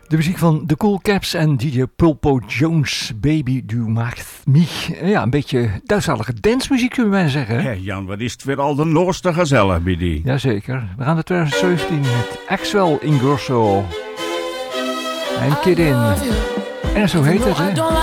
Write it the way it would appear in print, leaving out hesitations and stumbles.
De muziek van The Cool Caps en DJ Pulpo Jones, Baby Du maakt mich. Ja, een beetje Duitsstalige dancemuziek kunnen wij zeggen. Hé Jan, wat is het weer al de noorste gezellig bij die? Jazeker, we gaan naar 2017 met Axwell Ingrosso en Kid In. En zo heet het, hè?